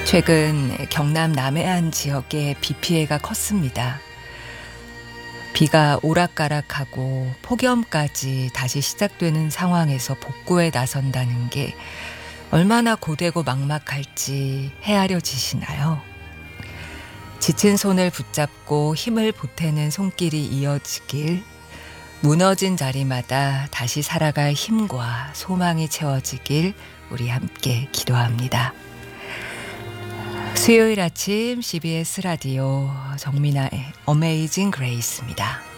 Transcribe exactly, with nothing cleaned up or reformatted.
최근 경남 남해안 지역에 비 피해가 컸습니다. 비가 오락가락하고 폭염까지 다시 시작되는 상황에서 복구에 나선다는 게 얼마나 고되고 막막할지 헤아려지시나요? 지친 손을 붙잡고 힘을 보태는 손길이 이어지길, 무너진 자리마다 다시 살아갈 힘과 소망이 채워지길 우리 함께 기도합니다. 수요일 아침 씨비에스 라디오 정민아의 어메이징 그레이스입니다.